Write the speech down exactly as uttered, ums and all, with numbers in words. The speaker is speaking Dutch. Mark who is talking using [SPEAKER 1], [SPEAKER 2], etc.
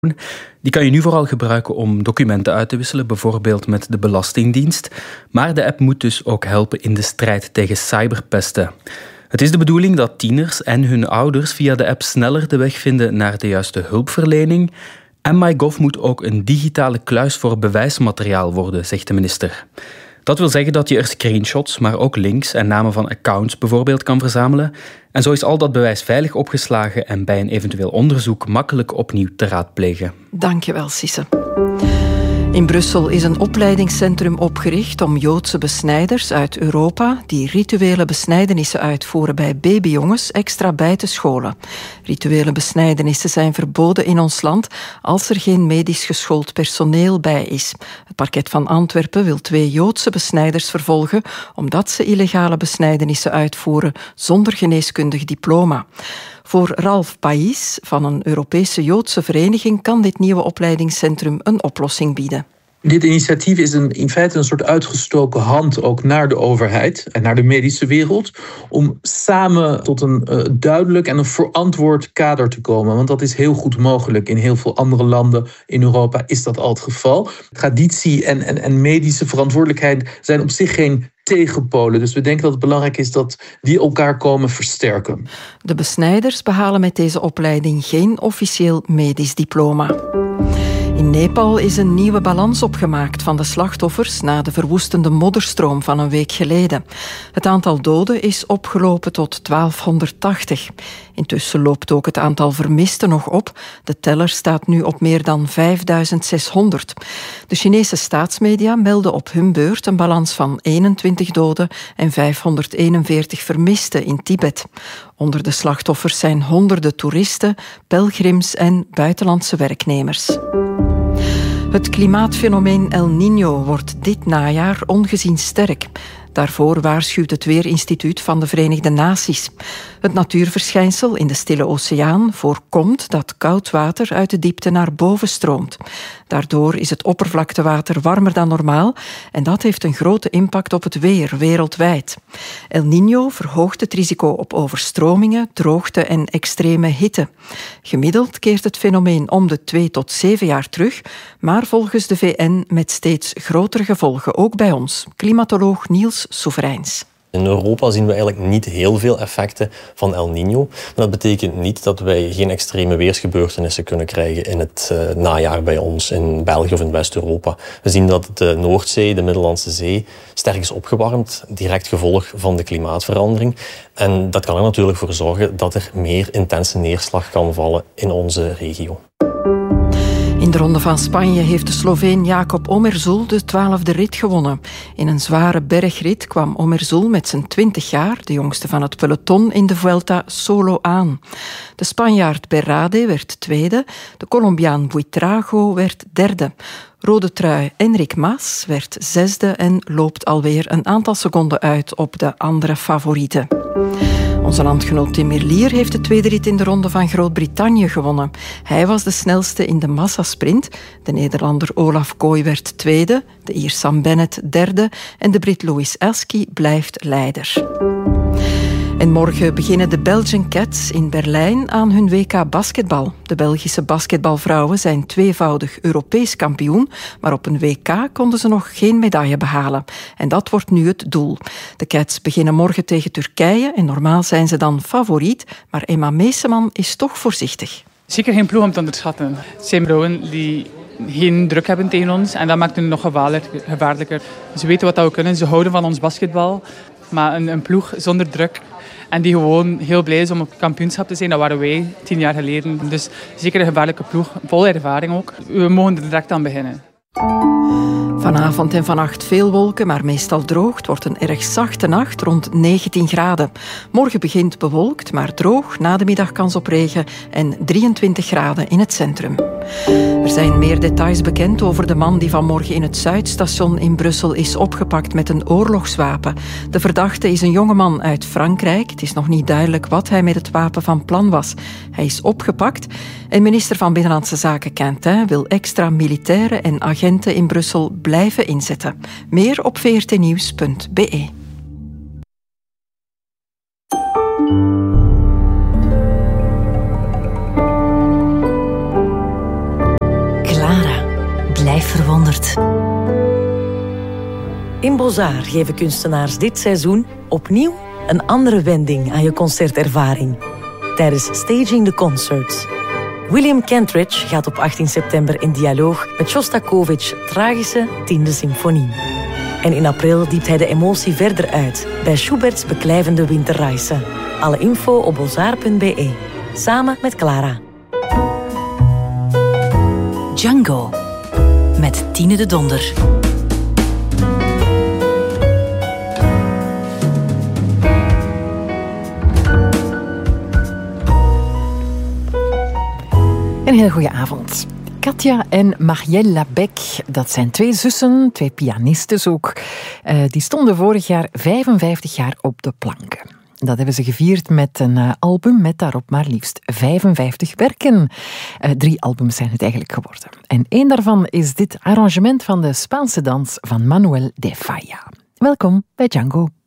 [SPEAKER 1] Die kan je nu vooral gebruiken om documenten uit te wisselen, bijvoorbeeld met de Belastingdienst. Maar de app moet dus ook helpen in de strijd tegen cyberpesten. Het is de bedoeling dat tieners en hun ouders via de app sneller de weg vinden naar de juiste hulpverlening. En MyGov moet ook een digitale kluis voor bewijsmateriaal worden, zegt de minister. Dat wil zeggen dat je er screenshots, maar ook links en namen van accounts bijvoorbeeld kan verzamelen. En zo is al dat bewijs veilig opgeslagen en bij een eventueel onderzoek makkelijk opnieuw te raadplegen.
[SPEAKER 2] Dankjewel, Sisse. In Brussel is een opleidingscentrum opgericht om Joodse besnijders uit Europa die rituele besnijdenissen uitvoeren bij babyjongens extra bij te scholen. Rituele besnijdenissen zijn verboden in ons land als er geen medisch geschoold personeel bij is. Het parket van Antwerpen wil twee Joodse besnijders vervolgen omdat ze illegale besnijdenissen uitvoeren zonder geneeskundig diploma. Voor Ralf Pais van een Europese Joodse vereniging kan dit nieuwe opleidingscentrum een oplossing bieden.
[SPEAKER 3] Dit initiatief is een, in feite een soort uitgestoken hand ook naar de overheid en naar de medische wereld om samen tot een uh, duidelijk en een verantwoord kader te komen. Want dat is heel goed mogelijk. In heel veel andere landen in Europa is dat al het geval. Traditie en, en, en medische verantwoordelijkheid zijn op zich geen tegenpolen. Dus we denken dat het belangrijk is dat die elkaar komen versterken.
[SPEAKER 2] De besnijders behalen met deze opleiding geen officieel medisch diploma. In Nepal is een nieuwe balans opgemaakt van de slachtoffers na de verwoestende modderstroom van een week geleden. Het aantal doden is opgelopen tot twaalfhonderdtachtig. Intussen loopt ook het aantal vermisten nog op. De teller staat nu op meer dan vijfduizend zeshonderd. De Chinese staatsmedia melden op hun beurt een balans van eenentwintig doden en vijfhonderdeenenveertig vermisten in Tibet. Onder de slachtoffers zijn honderden toeristen, pelgrims en buitenlandse werknemers. Het klimaatfenomeen El Niño wordt dit najaar ongezien sterk. Daarvoor waarschuwt het Weerinstituut van de Verenigde Naties. Het natuurverschijnsel in de Stille Oceaan voorkomt dat koud water uit de diepte naar boven stroomt. Daardoor is het oppervlaktewater warmer dan normaal en dat heeft een grote impact op het weer wereldwijd. El Niño verhoogt het risico op overstromingen, droogte en extreme hitte. Gemiddeld keert het fenomeen om de twee tot zeven jaar terug, maar volgens de V N met steeds grotere gevolgen, ook bij ons. Klimatoloog Niels Soevereins.
[SPEAKER 4] In Europa zien we eigenlijk niet heel veel effecten van El Niño. Maar dat betekent niet dat wij geen extreme weersgebeurtenissen kunnen krijgen in het uh, najaar bij ons, in België of in West-Europa. We zien dat de Noordzee, de Middellandse Zee, sterk is opgewarmd, direct gevolg van de klimaatverandering. En dat kan er natuurlijk voor zorgen dat er meer intense neerslag kan vallen in onze regio.
[SPEAKER 2] In de Ronde van Spanje heeft de Sloveen Jacob Omerzul de twaalfde rit gewonnen. In een zware bergrit kwam Omerzul met zijn twintig jaar, de jongste van het peloton, in de Vuelta solo aan. De Spanjaard Berrade werd tweede, de Colombiaan Buitrago werd derde. Rode trui Enric Mas werd zesde en loopt alweer een aantal seconden uit op de andere favorieten. Onze landgenoot Tim Merlier heeft de tweede rit in de Ronde van Groot-Brittannië gewonnen. Hij was de snelste in de massasprint. De Nederlander Olaf Kooi werd tweede, de Ier Sam Bennett derde en de Brit Louis Elski blijft leider. En morgen beginnen de Belgian Cats in Berlijn aan hun W K basketbal. De Belgische basketbalvrouwen zijn tweevoudig Europees kampioen, maar op een W K konden ze nog geen medaille behalen. En dat wordt nu het doel. De Cats beginnen morgen tegen Turkije en normaal zijn ze dan favoriet, maar Emma Meeseman is toch voorzichtig.
[SPEAKER 5] Zeker geen ploeg om te onderschatten. Het zijn vrouwen die geen druk hebben tegen ons en dat maakt het nog gevaarlijker. Ze weten wat we kunnen, ze houden van ons basketbal, maar een, een ploeg zonder druk en die gewoon heel blij is om op kampioenschap te zijn, dat waren wij tien jaar geleden. Dus zeker een gevaarlijke ploeg, vol ervaring ook. We mogen er direct aan beginnen.
[SPEAKER 2] Vanavond en vannacht veel wolken, maar meestal droog. Het wordt een erg zachte nacht, rond negentien graden. Morgen begint bewolkt, maar droog. Na de middag kans op regen en drieëntwintig graden in het centrum. Er zijn meer details bekend over de man die vanmorgen in het Zuidstation in Brussel is opgepakt met een oorlogswapen. De verdachte is een jongeman uit Frankrijk. Het is nog niet duidelijk wat hij met het wapen van plan was. Hij is opgepakt en minister van Binnenlandse Zaken Quintin wil extra militairen en agenten in Brussel blijven inzetten. Meer op v r t nieuws punt b e.
[SPEAKER 6] blijf verwonderd.
[SPEAKER 7] In Bozar geven kunstenaars dit seizoen opnieuw een andere wending aan je concertervaring. Tijdens Staging the Concerts. William Kentridge gaat op achttien september in dialoog met Shostakovich's tragische tiende symfonie. En in april diept hij de emotie verder uit bij Schubert's beklijvende Winterreise. Alle info op bozar punt be. Samen met Clara.
[SPEAKER 6] Django. Met Tine de Donder.
[SPEAKER 2] Een hele goede avond. Katja en Marielle Labec, dat zijn twee zussen, twee pianistes ook. Uh, die stonden vorig jaar vijfenvijftig jaar op de planken. Dat hebben ze gevierd met een uh, album met daarop maar liefst vijfenvijftig werken. Uh, drie albums zijn het eigenlijk geworden. En één daarvan is dit arrangement van de Spaanse dans van Manuel de Falla. Welkom bij Django.